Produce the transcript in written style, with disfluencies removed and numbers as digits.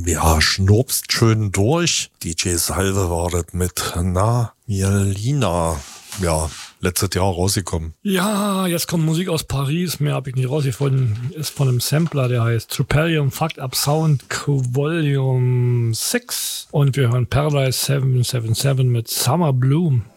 Ja, schnurpst schön durch. DJ Salve war das mit Na Mielina. Ja, letztes Jahr rausgekommen. Ja, jetzt kommt Musik aus Paris. Mehr habe ich nicht rausgefunden. Ist von einem Sampler, der heißt Trupellium Fucked Up Sound Volume 6. Und wir hören Paradise 777 mit Summer Bloom.